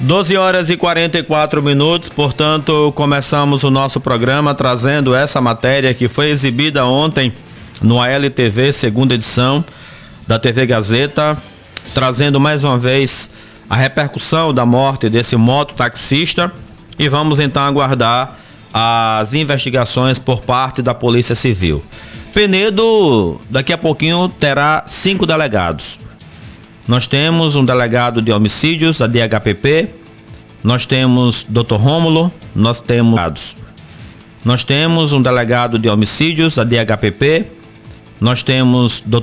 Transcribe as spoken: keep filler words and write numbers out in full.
doze horas e quarenta e quatro minutos, portanto, começamos o nosso programa trazendo essa matéria que foi exibida ontem no A L T V, segunda edição da T V Gazeta, trazendo mais uma vez a repercussão da morte desse mototaxista, e vamos então aguardar as investigações por parte da Polícia Civil. Penedo, daqui a pouquinho, terá cinco delegados. Nós temos um delegado de homicídios, a D H P P, nós temos doutor Rômulo, nós temos nós temos um delegado de homicídios, a D H P P, nós temos doutor